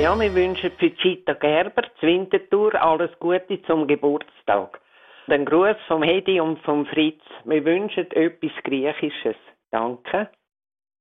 Ja, wir wünschen für Gita Gerber, zur Winterthur, alles Gute zum Geburtstag. Den Gruß vom Hedi und vom Fritz. Wir wünschen etwas Griechisches. Danke.